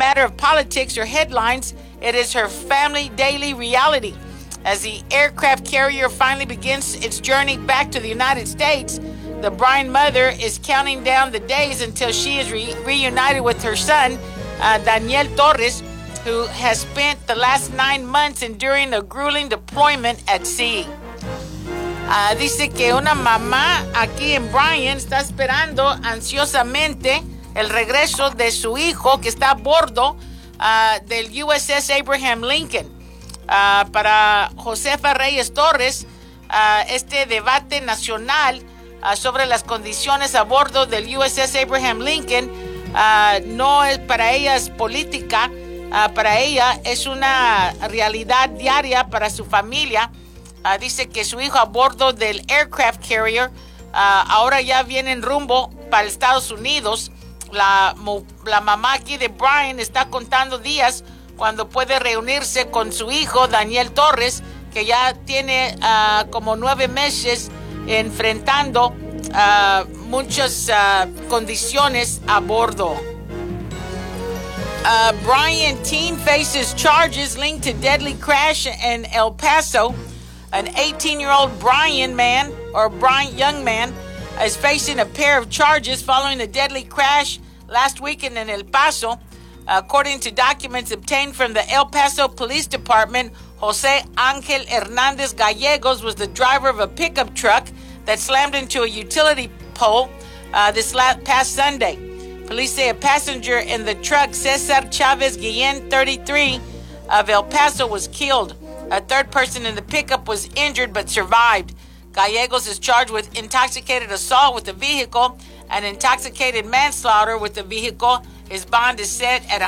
matter of politics or headlines. It is her family daily reality. As the aircraft carrier finally begins its journey back to the United States, the Bryant mother is counting down the days until she is reunited with her son, Daniel Torres, who has spent the last 9 months enduring a grueling deployment at sea. Dice que una mamá aquí en Bryan está esperando ansiosamente el regreso de su hijo que está a bordo del USS Abraham Lincoln. Para Josefa Reyes Torres, este debate nacional sobre las condiciones a bordo del USS Abraham Lincoln no es para ella es política, para ella es una realidad diaria para su familia. Dice que su hijo a bordo del aircraft carrier ahora ya viene en rumbo para Estados Unidos. La mamá aquí de Bryan está contando días cuando puede reunirse con su hijo Daniel Torres, que ya tiene como 9 meses enfrentando muchas condiciones a bordo. Bryan teen faces charges linked to deadly crash in El Paso. An 18-year-old Bryan young man is facing a pair of charges following a deadly crash last weekend in El Paso. According to documents obtained from the El Paso Police Department, Jose Angel Hernandez Gallegos was the driver of a pickup truck that slammed into a utility pole this past Sunday. Police say a passenger in the truck, Cesar Chavez Guillen, 33, of El Paso, was killed. A third person in the pickup was injured but survived. Gallegos is charged with intoxicated assault with the vehicle and intoxicated manslaughter with the vehicle. His bond is set at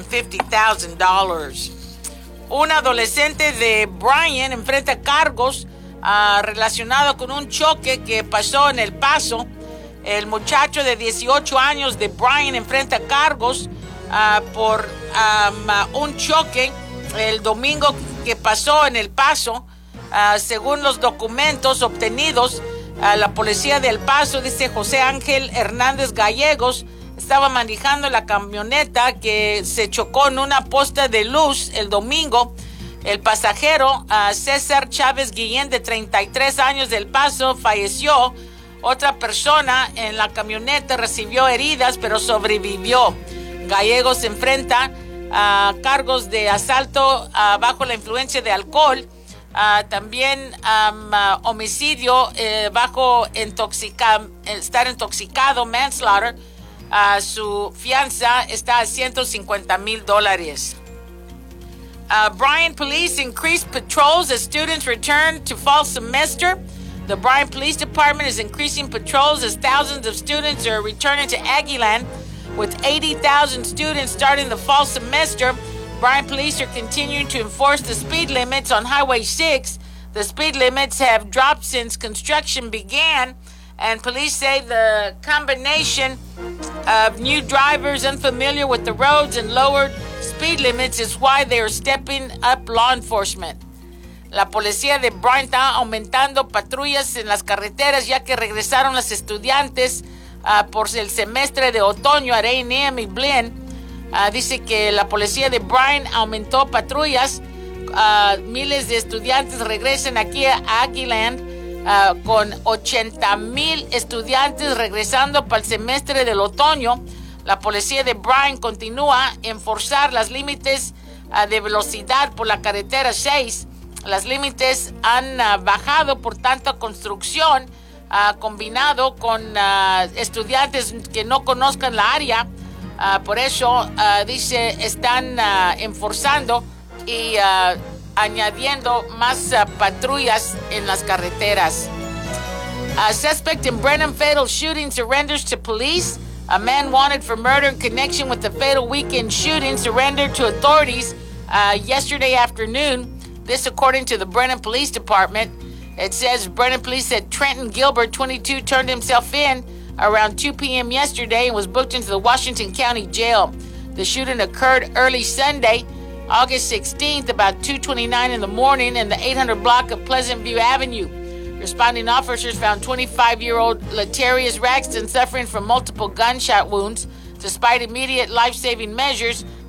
$150,000. Un adolescente de Bryan enfrenta cargos relacionados con un choque que pasó en El Paso. El muchacho de 18 años de Bryan enfrenta cargos por un choque el domingo que pasó en El Paso. Según los documentos obtenidos, la policía de El Paso, dice José Ángel Hernández Gallegos, estaba manejando la camioneta que se chocó en una posta de luz el domingo. El pasajero, César Chávez Guillén, de 33 años de El Paso, falleció. Otra persona en la camioneta recibió heridas, pero sobrevivió. Gallegos se enfrenta a cargos de asalto bajo la influencia de alcohol, también homicidio bajo estar intoxicado, manslaughter. Su fianza está a $150,000. Bryan police increased patrols as students return to fall semester. The Bryan Police Department is increasing patrols as thousands of students are returning to Aggieland. With 80,000 students starting the fall semester, Bryan police are continuing to enforce the speed limits on Highway 6. The speed limits have dropped since construction began, and police say the combination of new drivers unfamiliar with the roads and lowered speed limits is why they are stepping up law enforcement. La policía de Bryan está aumentando patrullas en las carreteras ya que regresaron los estudiantes por el semestre de otoño a A&M y Blinn. Dice que la policía de Bryan aumentó patrullas. Miles de estudiantes regresan aquí a Aggieland con 80,000 estudiantes regresando para el semestre del otoño. La policía de Bryan continúa a enforzar los límites de velocidad por la carretera 6. Los límites han bajado por tanta construcción combinado con estudiantes que no conozcan la área. Por eso, dice, están enforzando y añadiendo más patrullas en las carreteras. A suspect in Brenham fatal shooting surrenders to police. A man wanted for murder in connection with the fatal weekend shooting surrendered to authorities yesterday afternoon. This according to the Brenham Police Department. It says Brenham police said Trenton Gilbert, 22, turned himself in around 2 p.m. yesterday and was booked into the Washington County Jail. The shooting occurred early Sunday, August 16th, about 2:29 in the morning in the 800 block of Pleasant View Avenue. Responding officers found 25-year-old Latarius Raxton suffering from multiple gunshot wounds. Despite immediate life-saving measures,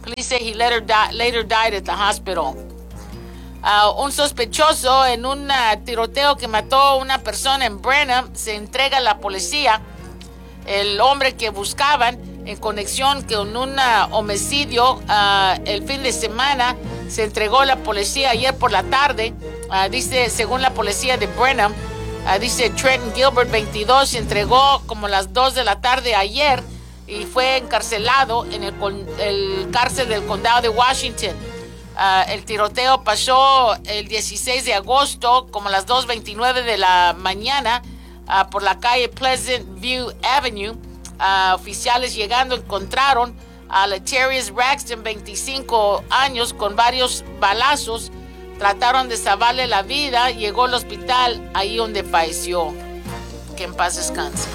Police say he later died at the hospital. Un sospechoso en un tiroteo que mató a una persona en Brenham se entrega a la policía. El hombre que buscaban en conexión con un homicidio el fin de semana se entregó a la policía ayer por la tarde. Dice, según la policía de Brenham, dice Trenton Gilbert, 22, se entregó como las 2 de la tarde ayer y fue encarcelado en el cárcel del condado de Washington. El tiroteo pasó el 16 de agosto como las 2:29 de la mañana por la calle Pleasant View Avenue. Oficiales llegando encontraron a Latarius Raxton, 25 años, con varios balazos. Trataron de salvarle la vida. Llegó al hospital, ahí donde falleció. Que en paz descanse.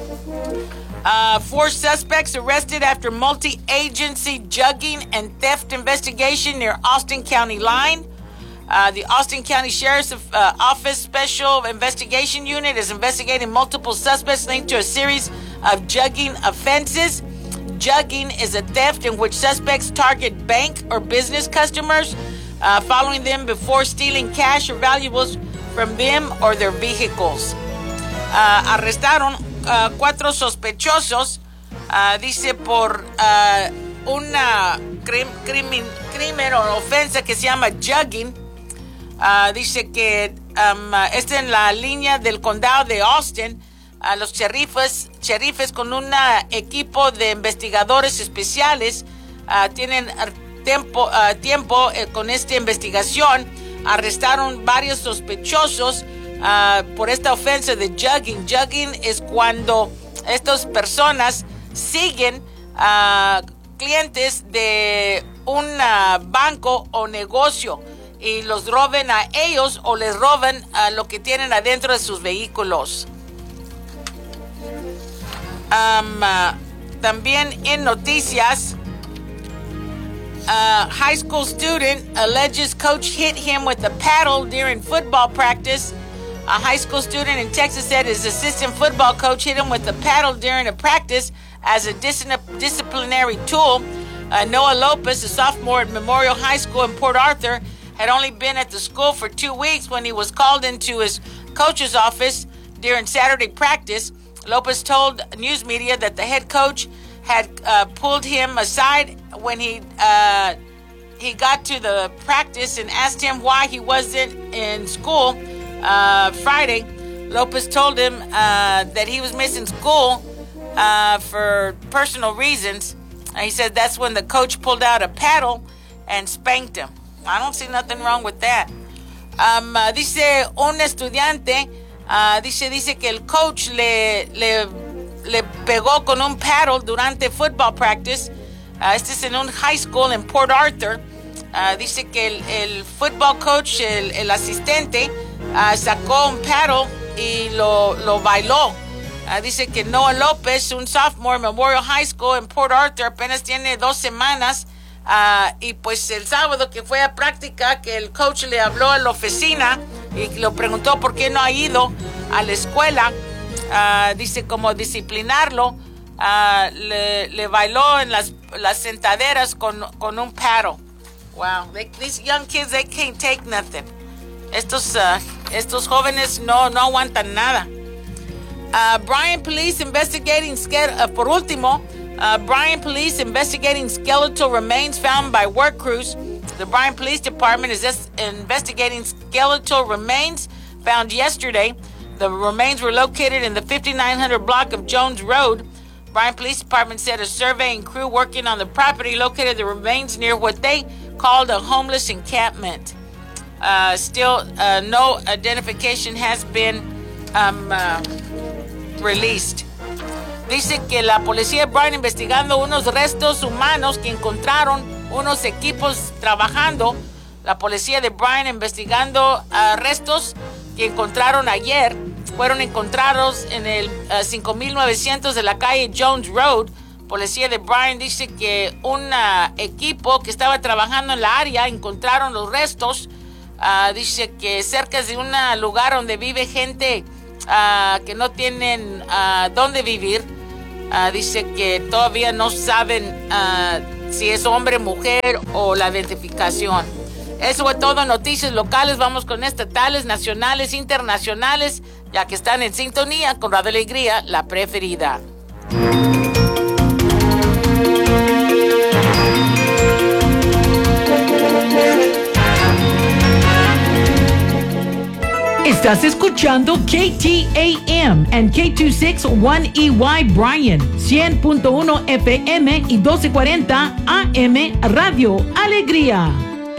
4 suspects arrested after multi-agency jugging and theft investigation near Austin County line. The Austin County Sheriff's Office Special Investigation Unit is investigating multiple suspects linked to a series of jugging offenses. Jugging is a theft in which suspects target bank or business customers, following them before stealing cash or valuables from them or their vehicles. Arrestaron 4 sospechosos, dice, por una crimen o ofensa que se llama jugging. Dice que en la línea del condado de Austin. Los sheriffes con un equipo de investigadores especiales tienen tiempo con esta investigación. Arrestaron varios sospechosos por esta ofensa de jugging. Jugging es cuando estas personas siguen clientes de un banco o negocio y los roben a ellos o les roban lo que tienen adentro de sus vehículos. También en noticias, high school student alleges coach hit him with a paddle during football practice. A high school student in Texas said his assistant football coach hit him with a paddle during a practice as a disciplinary tool. Noah Lopez, a sophomore at Memorial High School in Port Arthur, had only been at the school for 2 weeks when he was called into his coach's office during Saturday practice. Lopez told news media that the head coach had pulled him aside when he got to the practice and asked him why he wasn't in school Friday. Lopez told him that he was missing school for personal reasons. He said that's when the coach pulled out a paddle and spanked him. I don't see nothing wrong with that. Dice un estudiante, dice que el coach le pegó con un paddle durante football practice. Este es en un high school en Port Arthur. Dice que el football coach, el asistente, sacó un paddle y lo bailó. Dice que Noah López, un sophomore en Memorial High School en Port Arthur, apenas tiene 2 semanas. Y pues el sábado que fue a práctica, que el coach le habló a la oficina y le preguntó por qué no ha ido a la escuela. Dice como disciplinarlo, le bailó en las sentaderas con un paddle. Wow, these young kids, they can't take nothing. Estos jóvenes no aguantan nada. Bryan police investigating por último. Bryan police investigating skeletal remains found by work crews. The Bryan Police Department is investigating skeletal remains found yesterday. The remains were located in the 5900 block of Jones Road. Bryan Police Department said a surveying crew working on the property located the remains near what they called a homeless encampment. Still, no identification has been released. Dice que la policía de Bryan investigando unos restos humanos que encontraron unos equipos trabajando. La policía de Bryan investigando restos que encontraron ayer. Fueron encontrados en el 5900 de la calle Jones Road. Policía de Bryan dice que un equipo que estaba trabajando en la área encontraron los restos. Dice que cerca de un lugar donde vive gente que no tienen dónde vivir. Dice que todavía no saben si es hombre, mujer o la identificación. Eso fue todo, noticias locales. Vamos con estatales, nacionales, internacionales, ya que están en sintonía con Radio Alegría, la preferida. Estás escuchando KTAM and K261EY Bryan, 100.1 FM y 1240 AM Radio Alegría.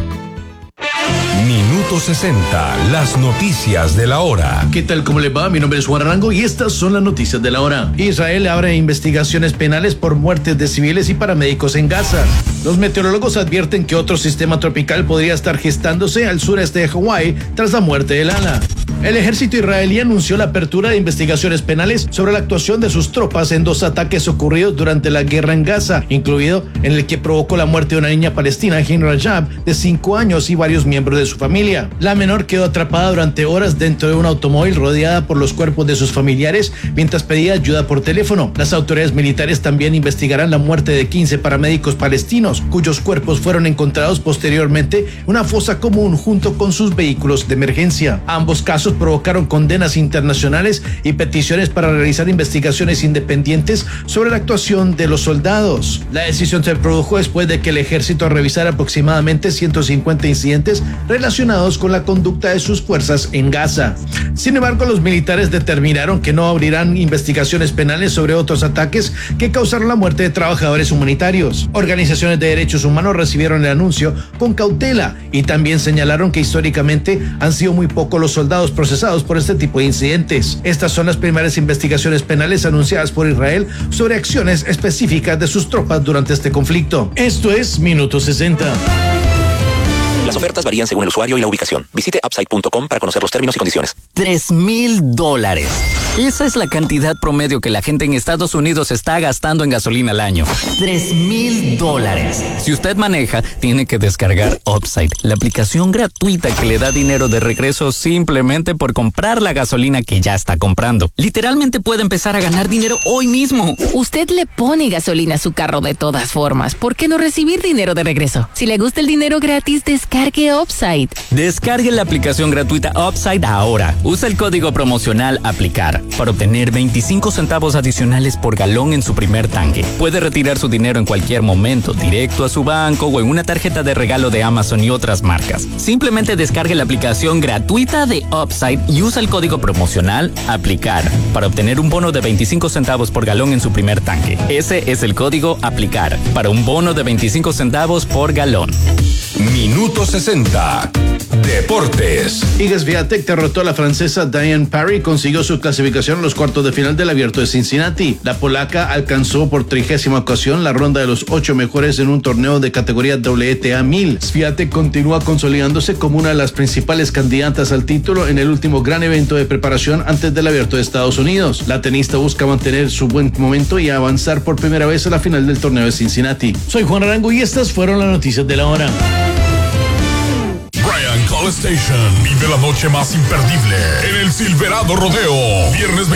Minuto 60, las noticias de la hora. ¿Qué tal? ¿Cómo les va? Mi nombre es Juan Arango y estas son las noticias de la hora. Israel abre investigaciones penales por muertes de civiles y paramédicos en Gaza. Los meteorólogos advierten que otro sistema tropical podría estar gestándose al sureste de Hawái tras la muerte del ala. El ejército israelí anunció la apertura de investigaciones penales sobre la actuación de sus tropas en 2 ataques ocurridos durante la guerra en Gaza, incluido en el que provocó la muerte de una niña palestina, Hin Rajab, de 5 años y varios miembros de su familia. La menor quedó atrapada durante horas dentro de un automóvil rodeada por los cuerpos de sus familiares mientras pedía ayuda por teléfono. Las autoridades militares también investigarán la muerte de 15 paramédicos palestinos, cuyos cuerpos fueron encontrados posteriormente en una fosa común junto con sus vehículos de emergencia. Ambos casos provocaron condenas internacionales y peticiones para realizar investigaciones independientes sobre la actuación de los soldados. La decisión se produjo después de que el ejército revisara aproximadamente 150 incidentes relacionados con la conducta de sus fuerzas en Gaza. Sin embargo, los militares determinaron que no abrirán investigaciones penales sobre otros ataques que causaron la muerte de trabajadores humanitarios. Organizaciones de derechos humanos recibieron el anuncio con cautela y también señalaron que históricamente han sido muy pocos los soldados procesados por este tipo de incidentes. Estas son las primeras investigaciones penales anunciadas por Israel sobre acciones específicas de sus tropas durante este conflicto. Esto es Minuto 60. Las ofertas varían según el usuario y la ubicación. Visite Upside.com para conocer los términos y condiciones. $3,000. Esa es la cantidad promedio que la gente en Estados Unidos está gastando en gasolina al año. $3,000. Si usted maneja, tiene que descargar Upside, la aplicación gratuita que le da dinero de regreso simplemente por comprar la gasolina que ya está comprando. Literalmente puede empezar a ganar dinero hoy mismo. Usted le pone gasolina a su carro de todas formas. ¿Por qué no recibir dinero de regreso? Si le gusta el dinero gratis, descargue Upside. Descargue la aplicación gratuita Upside ahora. Usa el código promocional APLICAR para obtener 25 centavos adicionales por galón en su primer tanque. Puede retirar su dinero en cualquier momento, directo a su banco o en una tarjeta de regalo de Amazon y otras marcas. Simplemente descargue la aplicación gratuita de Upside y usa el código promocional APLICAR para obtener un bono de 25 centavos por galón en su primer tanque. Ese es el código APLICAR para un bono de 25 centavos por galón. Minuto 60, deportes. Iga Swiatek derrotó a la francesa Diane Parry y consiguió su clasificación a los cuartos de final del Abierto de Cincinnati. La polaca alcanzó por 30ª ocasión la ronda de los 8 mejores en un torneo de categoría WTA 1000. Swiatek continúa consolidándose como una de las principales candidatas al título en el último gran evento de preparación antes del Abierto de Estados Unidos. La tenista busca mantener su buen momento y avanzar por primera vez a la final del torneo de Cincinnati. Soy Juan Arango y estas fueron las noticias de la hora. Bryan Call Station vive la noche más imperdible en el Silverado Rodeo. Viernes